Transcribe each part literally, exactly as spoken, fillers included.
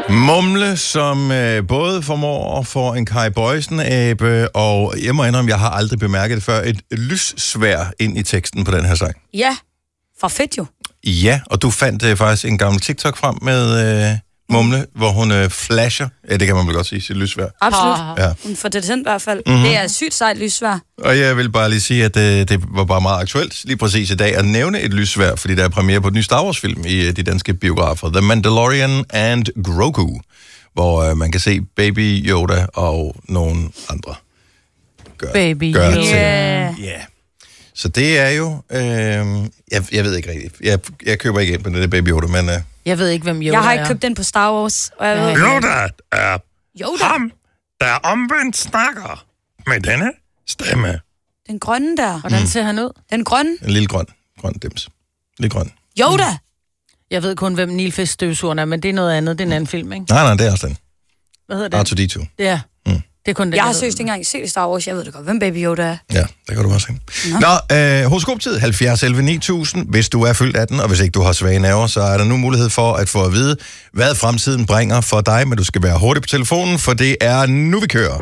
Mumle, som øh, både formår at få en Kai Boysen-abe, og jeg må indrømme, jeg har aldrig bemærket det før, et lyssvær ind i teksten på den her sang. Ja, for fedt jo. Ja, og du fandt øh, faktisk en gammel TikTok frem med øh, Mumle, hvor hun øh, flasher, ja, det kan man vel godt sige, sit lyssvær. Absolut. Ja. Hun får det tændt i hvert fald. Mm-hmm. Det er sygt sejt lyssvær. Og jeg vil bare lige sige, at øh, det var bare meget aktuelt lige præcis i dag at nævne et lyssvær, fordi der er premiere på et ny Star Wars-film i øh, de danske biografer, The Mandalorian and Grogu, hvor øh, man kan se Baby Yoda og nogle andre gøre, Baby gøre Yoda. ting. Yeah. Ja. Så det er jo, øh, jeg, jeg ved ikke rigtigt, jeg, jeg køber ikke ind på det der Baby Yoda, men... Øh, Jeg ved ikke, hvem Yoda er. Jeg har ikke købt den på Star Wars. Og jeg ved, Yoda er Yoda. ham, der omvendt snakker med denne stemme. Den grønne der. Hvordan ser han ud? Den grønne. En lille grøn, grøn dims. Lidt grøn. Yoda. Mm. Jeg ved kun, hvem Nilfisk-støvsugeren er, men det er noget andet. Det er en anden film, ikke? Nej, nej, det er også den. Hvad hedder R det? to D to. Ja, Mm. det er kun den. Jeg har der seriøst ikke engang set Star Wars. Jeg ved det godt, hvem Baby Yoda er. Ja, det kan du også se. Nå, Nå øh, horoskoptid halvfjerds elleve ni tusind, hvis du er fyldt atten, og hvis ikke du har svage nerver, så er der nu mulighed for at få at vide, hvad fremtiden bringer for dig, men du skal være hurtig på telefonen, for det er nu, vi kører.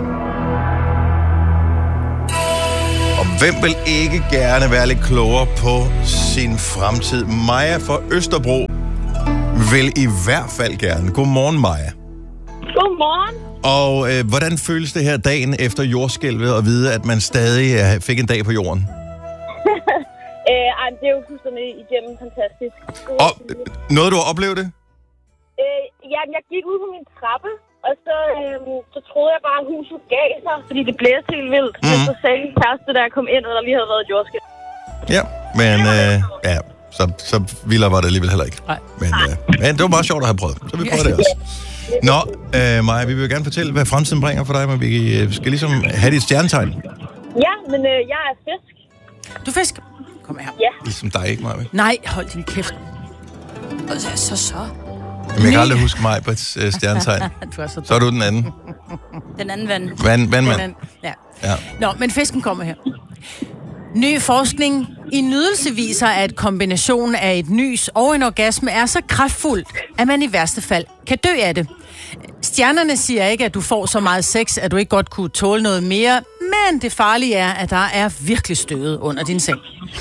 Og hvem vil ikke gerne være lidt klogere på sin fremtid? Maja fra Østerbro vil i hvert fald gerne. Godmorgen, Maja. Godmorgen. Og øh, hvordan føles det her dagen efter jordskælvet at vide, at man stadig øh, fik en dag på jorden? øh, ej, det er jo fuldstændig igennem fantastisk. Og øh, noget, du har oplevet det? Øh, jamen, jeg gik ud på min trappe, og så, øh, så troede jeg bare, at huset gav sig, fordi det blæste helt vildt. Mm. Men så sagde min kæreste, da jeg kom ind, og der lige havde været et jordskælv. Ja, men øh, ja, så, så vildere var det alligevel heller ikke. Nej. Men, øh, men det var meget sjovt at have prøvet, så vi prøver det også. Nå, øh, Maja, vi vil gerne fortælle, hvad fremtiden bringer for dig, men vi øh, skal ligesom have dit stjernetegn. Ja, men øh, jeg er fisk. Du er fisk. Kom her. Ja. Ligesom dig, ikke, Maja? Nej, hold din kæft. Og så, så, så. Jamen, jeg kan aldrig huske mig på et øh, stjernetegn. Du er så Så er du den anden. Den anden vand. Vand, vandmand. Den er- Ja. Ja. Nå, men fisken kommer her. Ny forskning i nydelse viser, at kombinationen af et nys og en orgasme er så kraftfuld, at man i værste fald kan dø af det. Stjernerne siger ikke, at du får så meget sex, at du ikke godt kunne tåle noget mere, men det farlige er, at der er virkelig stødet under din seng.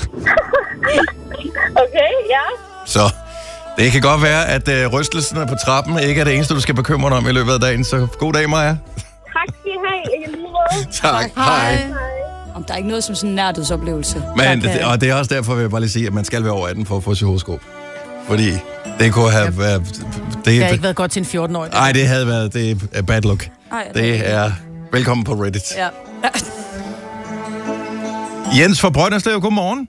Okay, ja. Så det kan godt være, at øh, rystelserne på trappen ikke er det eneste, du skal bekymre dig om i løbet af dagen. Så god dag, Maja. Tak skal I have. Ikke lige måde. Tak. Hej. Om der er ikke noget som sådan en nærdødsoplevelse. Men, Der kan- det, og det er også derfor, vil jeg bare lige sige, at man skal være over atten for at få sit horoskop. Fordi det kunne have været... Det, Det har ikke været godt til en fjorten-årig. Nej, det havde været... Det er bad luck. Ej, det Det er... Velkommen på Reddit. Ja. Jens fra Brønderslev, godmorgen.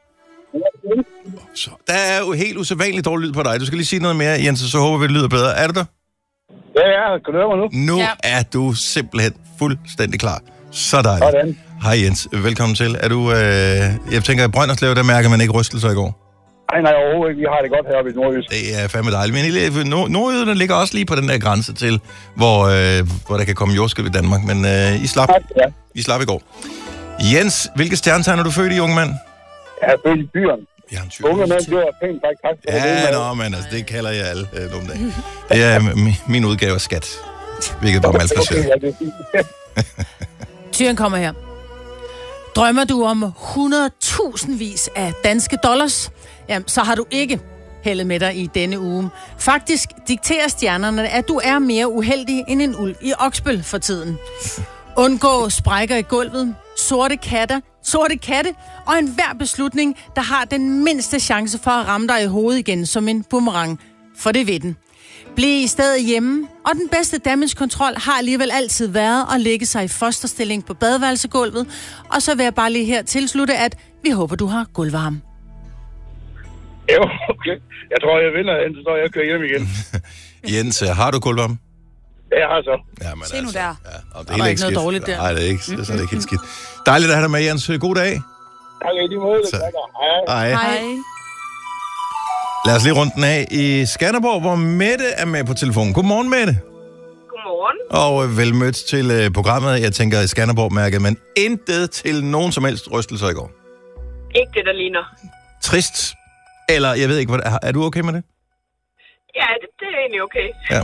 Så, der er jo helt usædvanligt dårlig lyd på dig. Du skal lige sige noget mere, Jens, så håber vi, det lyder bedre. Er du der? Ja, ja, kan du høre mig nu? Nu Ja. er du simpelthen fuldstændig klar. Så dejligt. Sådan. Hej Jens, velkommen til. Er du... Øh... Jeg tænker, at Brønderslev, der mærker man ikke rystelser i går. Nej, nej, overhovedet ikke. Vi har det godt heroppe i Nordjysk. Det er fandme dejligt. Men lille- nord- nordjyderne ligger også lige på den der grænse til, hvor, øh, hvor der kan komme jordskælv i Danmark. Men øh, I, slap, Ja, I slap i går. Jens, hvilke stjernetegn er du født i, unge mand? jeg er født i byen. Jeg har en Unge mand, det var pænt sagt. Tak for det. Ja, nå, men altså, det kalder jeg alle øh, nogle dage. Det er min, min udgave af skat, hvilket var malplaceret. Ja, det er fint. Tyren kommer her. Drømmer du om hundredtusindvis af danske dollars? Jamen, så har du ikke heldet med dig i denne uge. Faktisk dikterer stjernerne, at du er mere uheldig end en ulv i Oksbøl for tiden. Undgå sprækker i gulvet, sorte katter, sorte katte og enhver beslutning, der har den mindste chance for at ramme dig i hovedet igen som en boomerang. For det ved den. Bliv i stedet hjemme, og den bedste damage control har alligevel altid været at lægge sig i fosterstilling på badeværelsegulvet. Og så vil jeg bare lige her tilslutte, at vi håber, du har gulvvarme. Jo, okay. Jeg tror, jeg vinder, indtil så jeg kører hjem igen. Jens, øh, har du kulvarme? Ja, jeg har så. Ja, men Se nu der. Ja, og det Der er ikke noget dårligt der. Nej, det er ikke, så er det ikke helt skidt. Dejligt at have dig med, Jens. God dag. Tak i lige måde. Så. Hej. Hej. Hej. Lad os lige rundt den af i Skanderborg, hvor Mette er med på telefonen. Godmorgen, Mette. Godmorgen. Og øh, velmødt til øh, programmet. Jeg tænker, i Skanderborg mærker man intet til nogen som helst rystelser i går. Ikke det, der ligner. Trist. Eller, jeg ved ikke, hvad, er, er du okay med det? Ja, det, det er egentlig okay. Ja.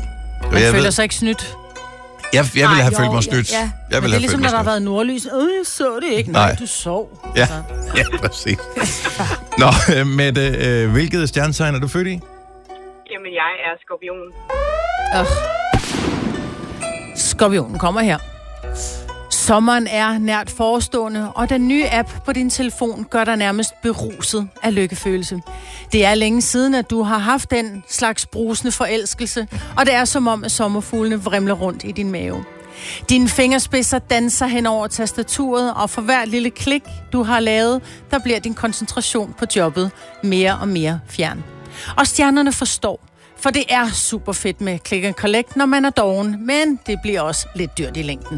Man jeg føler ved- sig ikke snydt. Jeg, jeg ville have jo, følt mig ja, snydt. ja. Jeg Men ville det er have ligesom, følt når mig der har snydt. været nordlys. Øh, jeg så det ikke. Nej, Nej. du sov. Ja, Altså. ja, præcis. Nå, øh, Mette, øh, hvilket stjernetegn er du født i? Jamen, jeg er skorpion. Øh. Skorpionen kommer her. Sommeren er nært forestående, og den nye app på din telefon gør dig nærmest beruset af lykkefølelse. Det er længe siden, at du har haft den slags brusende forelskelse, og det er som om, at sommerfuglene vrimler rundt i din mave. Dine fingerspidser danser hen over tastaturet, og for hver lille klik, du har lavet, der bliver din koncentration på jobbet mere og mere fjern. Og stjernerne forstår, for det er super fedt med click and collect, når man er doven, men det bliver også lidt dyrt i længden.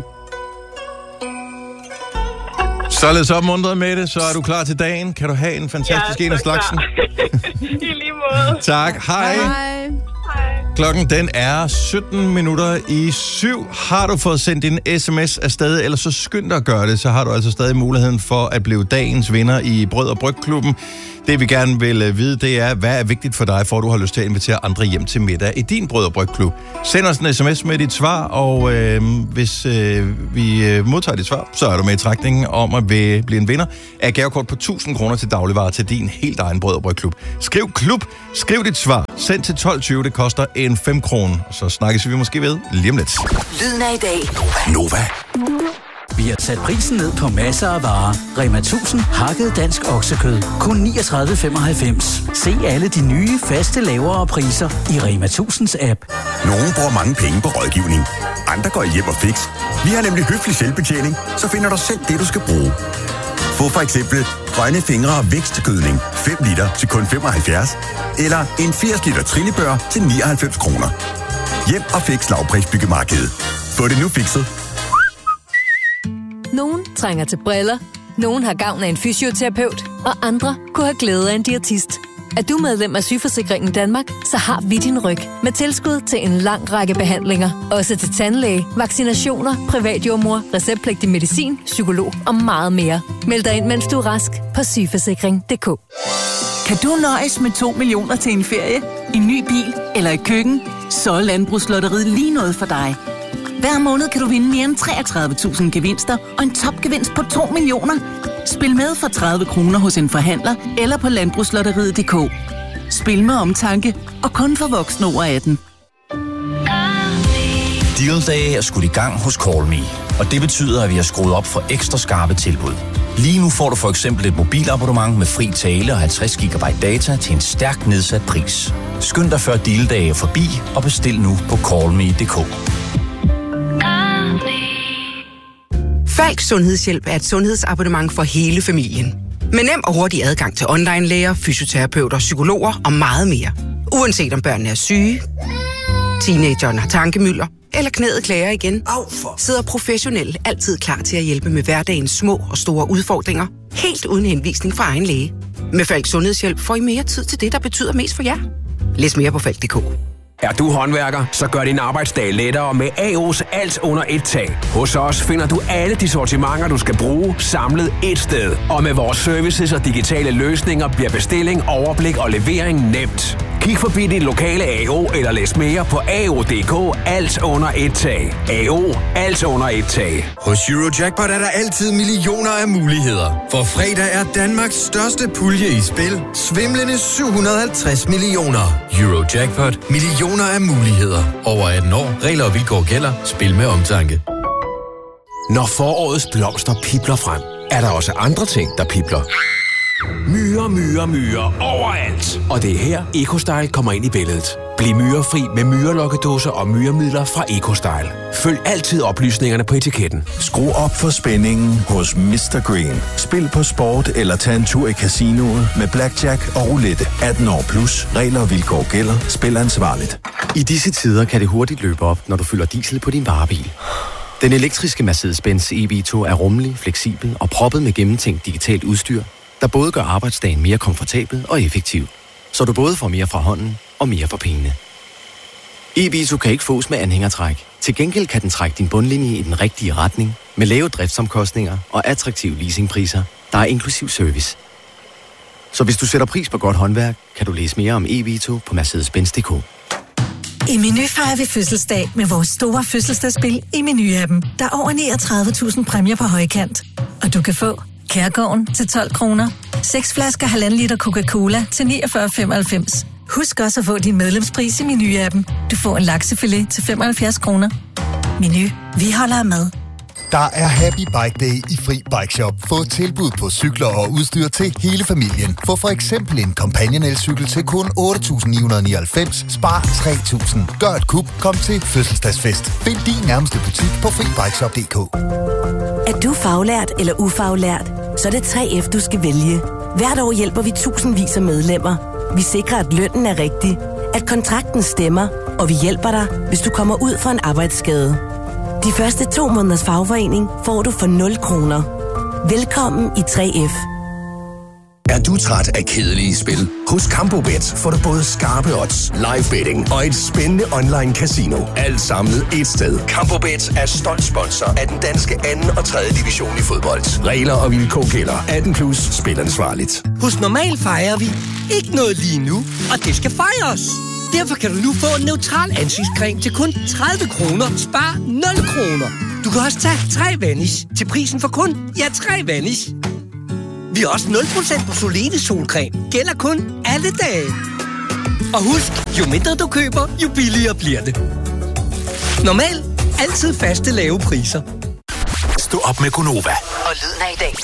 Således opmuntret med det, så er du klar til dagen. Kan du have en fantastisk en af slagsen? I lige måde. Tak, hej. Hej. Klokken den er sytten minutter i syv. Har du fået sendt din sms afsted, eller så skynd dig at gøre det, så har du altså stadig muligheden for at blive dagens vinder i Brød og Brygklubben. Det vi gerne vil vide, det er, hvad er vigtigt for dig, for at du har lyst til at invitere andre hjem til middag i din Brød og Brygklub. Send os en sms med dit svar, og øh, hvis øh, vi øh, modtager dit svar, så er du med i trækningen om at blive en vinder af gavekort på tusind kroner til dagligvarer til din helt egen Brød og Brygklub. Skriv klub, skriv dit svar, send til tolv tyve, det koster en fem kroner. Så snakkes vi måske ved lige om lidt. Lyden af i dag. Nova. Vi har sat prisen ned på masser af varer. Rema tusind hakket dansk oksekød. Kun niogtredive femoghalvfems. Se alle de nye, faste lavere priser i Rema tusinds app. Nogle bruger mange penge på rådgivning. Andre går hjem og fix. Vi har nemlig høflig selvbetjening, så finder du selv det, du skal bruge. Få for eksempel grønne fingre og vækstkødning fem liter til kun femoghalvfjerds. Eller en firs liter trillebør til nioghalvfems kroner. Hjem og fix lavprisbyggemarkedet. Få det nu fikset. Nogen trænger til briller, nogen har gavn af en fysioterapeut, og andre kunne have glæde af en diætist. Er du medlem af Sygeforsikringen Danmark, så har vi din ryg med tilskud til en lang række behandlinger. Også til tandlæge, vaccinationer, privatjordmor, receptpligtig medicin, psykolog og meget mere. Meld dig ind, mens du er rask på sygeforsikring punktum d k. Kan du nøjes med to millioner til en ferie, en ny bil eller et køkken? Så er Landbrugslotteriet lige noget for dig. Hver måned kan du vinde mere end treogtredive tusind gevinster og en topgevinst på to millioner. Spil med for tredive kroner hos en forhandler eller på landbrugslotteriet punktum d k. Spil med omtanke og kun for voksne over atten. Deal-dage er skudt i gang hos Call Me, og det betyder, at vi har skruet op for ekstra skarpe tilbud. Lige nu får du for eksempel et mobilabonnement med fri tale og halvtreds gigabyte data til en stærkt nedsat pris. Skynd dig før deal-dage er forbi og bestil nu på call me punktum d k. Falk Sundhedshjælp er et sundhedsabonnement for hele familien. Med nem og hurtig adgang til online-læger, fysioterapeuter, psykologer og meget mere. Uanset om børnene er syge, teenageren har tankemylder eller knæet klager igen, sidder professionelle altid klar til at hjælpe med hverdagens små og store udfordringer. Helt uden henvisning fra egen læge. Med Falk Sundhedshjælp får I mere tid til det, der betyder mest for jer. Læs mere på falk punktum d k. Er du håndværker, så gør din arbejdsdag lettere med A O's alt under et tag. Hos os finder du alle de sortimenter, du skal bruge, samlet et sted. Og med vores services og digitale løsninger bliver bestilling, overblik og levering nemt. Kig forbi din lokale A O eller læs mere på A O punktum d k. Alt under et tag. A O. Alt under et tag. Hos Eurojackpot er der altid millioner af muligheder. For fredag er Danmarks største pulje i spil. Svimlende syv hundrede og halvtreds millioner. Eurojackpot. Millioner af muligheder. Over atten år. Regler og vilkår gælder. Spil med omtanke. Når forårets blomster pipler frem, er der også andre ting, der pipler. Myrer, myrer, myrer overalt. Og det er her, EcoStyle kommer ind i billedet. Bliv myrefri med myrelokkedåser og myremidler fra EcoStyle. Følg altid oplysningerne på etiketten. Skru op for spændingen hos mister Green. Spil på sport eller tag en tur i casinoet med blackjack og roulette. atten år plus. Regler og vilkår gælder. Spil ansvarligt. I disse tider kan det hurtigt løbe op, når du fylder diesel på din varebil. Den elektriske Mercedes-Benz E V to er rummelig, fleksibel og proppet med gennemtænkt digitalt udstyr, der både gør arbejdsdagen mere komfortabel og effektiv, så du både får mere fra hånden og mere for pengene. E V to kan ikke fås med anhængertræk. Til gengæld kan den trække din bundlinje i den rigtige retning, med lave driftsomkostninger og attraktive leasingpriser, der er inklusiv service. Så hvis du sætter pris på godt håndværk, kan du læse mere om E V to på mercedes benz punktum d k. I Meny fejrer vi fødselsdag med vores store fødselsdagsspil i Meny-appen. Der er over niogtredive tusind præmier på højkant. Og du kan få Kærgården til tolv kroner, seks flasker halvanden liter Coca-Cola til niogfyrre femoghalvfems. Husk også at få din medlemspris i Meny-appen. Du får en laksefilet til femoghalvfjerds kroner. Meny. Vi holder af mad. Der er Happy Bike Day i Fri Bike Shop. Få tilbud på cykler og udstyr til hele familien. Få for eksempel en Companion-elcykel til kun otte tusind ni hundrede nioghalvfems. Spar tre tusind. Gør et kup. Kom til fødselsdagsfest. Find din nærmeste butik på fri bike shop punktum d k. Er du faglært eller ufaglært, så er det tre F, du skal vælge. Hvert år hjælper vi tusindvis af medlemmer. Vi sikrer, at lønnen er rigtig, at kontrakten stemmer, og vi hjælper dig, hvis du kommer ud for en arbejdsskade. De første to måneders fagforening får du for nul kroner. Velkommen i tre F. Er du træt af kedelige spil? Hos Campobet får du både skarpe odds, live betting og et spændende online casino. Alt samlet et sted. Campobet er stolt sponsor af den danske anden og tredje division i fodbold. Regler og vilkår gælder. atten plus. Spil ansvarligt. Hos Normal fejrer vi ikke noget lige nu, og det skal fejres. Derfor kan du nu få en neutral ansigtscreme til kun tredive kroner. Spar nul kroner. Du kan også tage tre Vanish til prisen for kun, ja, tre Vanish. Vi har også nul procent på Solene solcreme. Gælder kun alle dage. Og husk, jo mindre du køber, jo billigere bliver det. Normal. Altid faste lave priser. Stå op med Gonova. Og lyden af i dag.